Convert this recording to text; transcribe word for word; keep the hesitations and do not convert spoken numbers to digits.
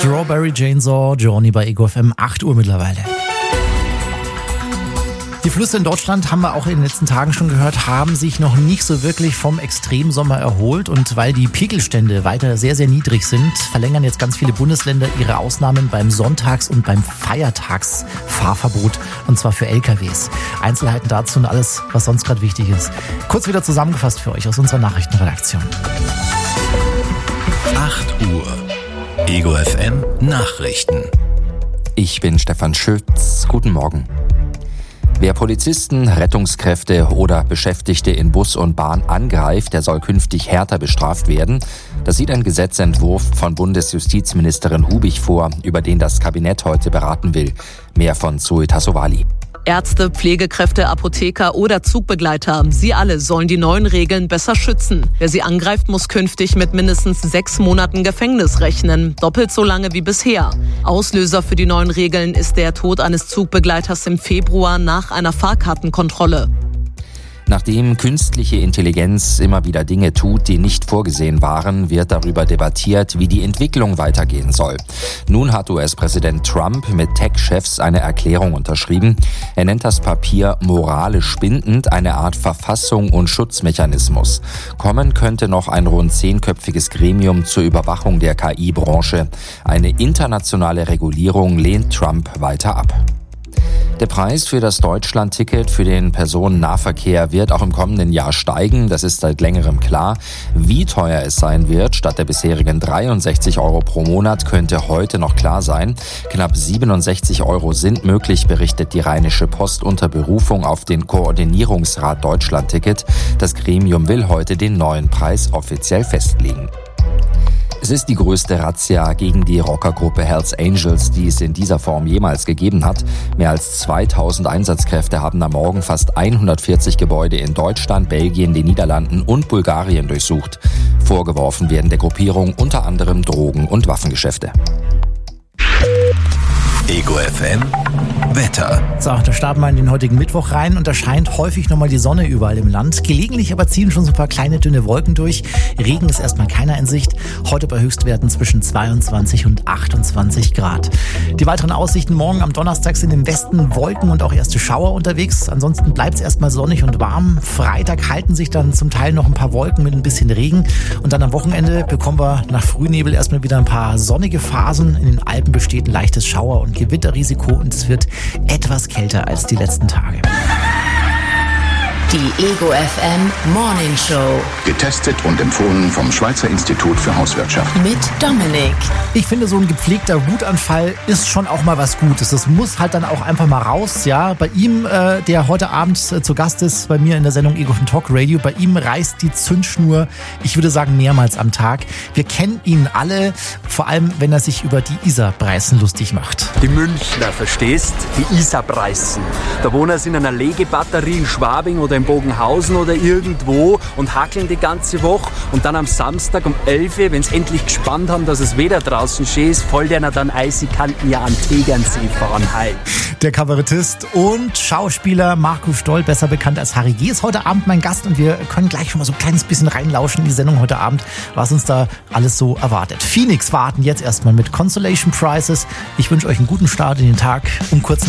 Strawberry Chainsaw Journey bei Ego F M, acht Uhr mittlerweile. Die Flüsse in Deutschland, haben wir auch in den letzten Tagen schon gehört, haben sich noch nicht so wirklich vom Extremsommer erholt. Und weil die Pegelstände weiter sehr, sehr niedrig sind, verlängern jetzt ganz viele Bundesländer ihre Ausnahmen beim Sonntags- und beim Feiertagsfahrverbot. Und zwar für L K Ws. Einzelheiten dazu und alles, was sonst gerade wichtig ist. Kurz wieder zusammengefasst für euch aus unserer Nachrichtenredaktion. acht Uhr. Ego F M Nachrichten. Ich bin Stefan Schütz. Guten Morgen. Wer Polizisten, Rettungskräfte oder Beschäftigte in Bus und Bahn angreift, der soll künftig härter bestraft werden. Das sieht ein Gesetzentwurf von Bundesjustizministerin Hubig vor, über den das Kabinett heute beraten will. Mehr von Zoe Tassovali. Ärzte, Pflegekräfte, Apotheker oder Zugbegleiter, sie alle sollen die neuen Regeln besser schützen. Wer sie angreift, muss künftig mit mindestens sechs Monaten Gefängnis rechnen, doppelt so lange wie bisher. Auslöser für die neuen Regeln ist der Tod eines Zugbegleiters im Februar nach einer Fahrkartenkontrolle. Nachdem künstliche Intelligenz immer wieder Dinge tut, die nicht vorgesehen waren, wird darüber debattiert, wie die Entwicklung weitergehen soll. Nun hat U S-Präsident Trump mit Tech-Chefs eine Erklärung unterschrieben. Er nennt das Papier moralisch bindend, eine Art Verfassung und Schutzmechanismus. Kommen könnte noch ein rund zehnköpfiges Gremium zur Überwachung der K I-Branche. Eine internationale Regulierung lehnt Trump weiter ab. Der Preis für das Deutschland-Ticket für den Personennahverkehr wird auch im kommenden Jahr steigen. Das ist seit längerem klar. Wie teuer es sein wird, statt der bisherigen dreiundsechzig Euro pro Monat, könnte heute noch klar sein. Knapp siebenundsechzig Euro sind möglich, berichtet die Rheinische Post unter Berufung auf den Koordinierungsrat Deutschland-Ticket. Das Gremium will heute den neuen Preis offiziell festlegen. Es ist die größte Razzia gegen die Rockergruppe Hells Angels, die es in dieser Form jemals gegeben hat. Mehr als zweitausend Einsatzkräfte haben am Morgen fast hundertvierzig Gebäude in Deutschland, Belgien, den Niederlanden und Bulgarien durchsucht. Vorgeworfen werden der Gruppierung unter anderem Drogen- und Waffengeschäfte. Ego F M Wetter. So, da starten wir in den heutigen Mittwoch rein und da scheint häufig nochmal die Sonne überall im Land. Gelegentlich aber ziehen schon so ein paar kleine, dünne Wolken durch. Regen ist erstmal keiner in Sicht. Heute bei Höchstwerten zwischen zweiundzwanzig und achtundzwanzig Grad. Die weiteren Aussichten: morgen am Donnerstag sind im Westen Wolken und auch erste Schauer unterwegs. Ansonsten bleibt es erstmal sonnig und warm. Freitag halten sich dann zum Teil noch ein paar Wolken mit ein bisschen Regen. Und dann am Wochenende bekommen wir nach Frühnebel erstmal wieder ein paar sonnige Phasen. In den Alpen besteht ein leichtes Schauer- und Gewitterrisiko und es wird etwas kälter als die letzten Tage. Die Ego F M Morning Show. Getestet und empfohlen vom Schweizer Institut für Hauswirtschaft. Mit Dominik. Ich finde, so ein gepflegter Wutanfall ist schon auch mal was Gutes. Das muss halt dann auch einfach mal raus. Ja, bei ihm, äh, der heute Abend äh, zu Gast ist, bei mir in der Sendung Ego Talk Radio, bei ihm reißt die Zündschnur, ich würde sagen, mehrmals am Tag. Wir kennen ihn alle, vor allem, wenn er sich über die Isarbreißen lustig macht. Die Münchner, verstehst? Die Isarbreißen. Da wohnen sie in einer Legebatterie in Schwabing oder in Bogenhausen oder irgendwo und hackeln die ganze Woche und dann am Samstag um elf Uhr, wenn sie endlich gespannt haben, dass es Wetter draußen schön ist, voll der dann Eisikanten ja am Tegernsee fahren heim. Der Kabarettist und Schauspieler Marco Stoll, besser bekannt als Harry G., ist heute Abend mein Gast und wir können gleich schon mal so ein kleines bisschen reinlauschen in die Sendung heute Abend, was uns da alles so erwartet. Phoenix warten jetzt erstmal mit Consolation Prizes. Ich wünsche euch einen guten Start in den Tag. Um kurz